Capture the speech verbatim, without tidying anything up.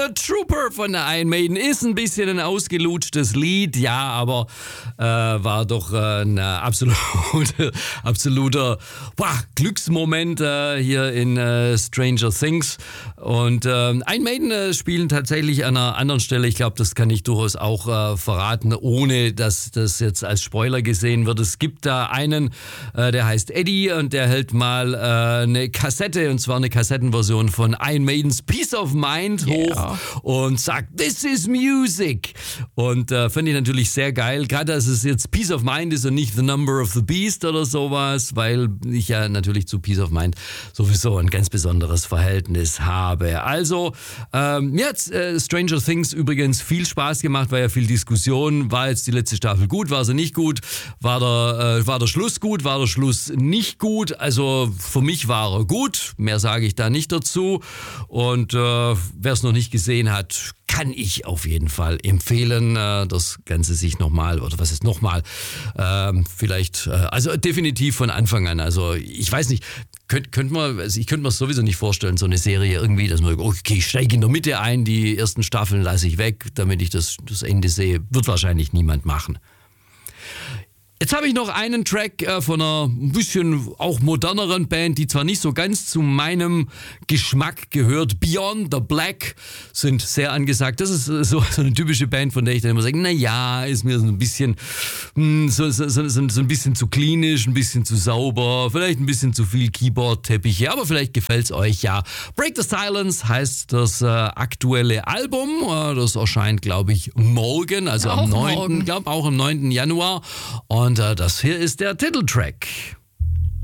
a Trooper von der Iron Maiden. Ist ein bisschen ein ausgelutschtes Lied, ja, aber äh, war doch äh, ein absolute, absoluter wow, Glücksmoment äh, hier in äh, Stranger Things. Und äh, Iron Maiden äh, spielen tatsächlich an einer anderen Stelle, ich glaube, das kann ich durchaus auch äh, verraten, ohne dass das jetzt als Spoiler gesehen wird. Es gibt da einen, äh, der heißt Eddie und der hält mal äh, eine Kassette, und zwar eine Kassettenversion von Iron Maidens Peace of Mind hoch Yeah. und sagt, this is music. Und äh, fand ich natürlich sehr geil, gerade dass es jetzt Peace of Mind ist und nicht The Number of the Beast oder sowas, weil ich ja natürlich zu Peace of Mind sowieso ein ganz besonderes Verhältnis habe. Also, ähm, mir hat äh, Stranger Things übrigens viel Spaß gemacht, war ja viel Diskussion. War jetzt die letzte Staffel gut, war sie nicht gut? War der, äh, war der Schluss gut, war der Schluss nicht gut? Also für mich war er gut, mehr sage ich da nicht dazu. Und äh, wer es noch nicht gesehen hat, kann ich auf jeden Fall empfehlen, äh, das Ganze sich nochmal, oder was ist nochmal, ähm, vielleicht, äh, also definitiv von Anfang an. Also ich weiß nicht, könnt, könnt man, also ich könnte mir sowieso nicht vorstellen, so eine Serie irgendwie, dass man, okay, ich steige in der Mitte ein, die ersten Staffeln lasse ich weg, damit ich das, das Ende sehe. Wird wahrscheinlich niemand machen. Jetzt habe ich noch einen Track äh, von einer ein bisschen auch moderneren Band, die zwar nicht so ganz zu meinem Geschmack gehört. Beyond the Black sind sehr angesagt. Das ist so, so eine typische Band, von der ich dann immer sage, na ja, ist mir so ein bisschen mh, so, so, so, so ein bisschen zu klinisch, ein bisschen zu sauber, vielleicht ein bisschen zu viel Keyboard-Teppiche, aber vielleicht gefällt's euch ja. Break the Silence heißt das äh, aktuelle Album. Äh, das erscheint, glaube ich, morgen, also Auch am neunten morgen. glaube auch am neunten Januar. Und Und äh, das hier ist der Titeltrack.